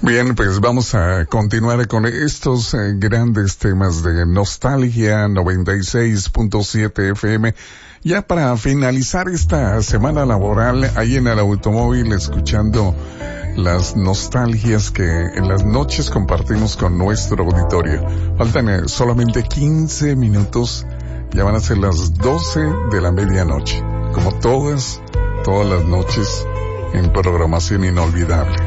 Bien, pues vamos a continuar con estos grandes temas de Nostalgia 96.7 FM. Ya para finalizar esta semana laboral, ahí en el automóvil, escuchando las nostalgias que en las noches compartimos con nuestro auditorio. Faltan solamente 15 minutos, ya van a ser las 12 de la medianoche. Como todas las noches en programación inolvidable.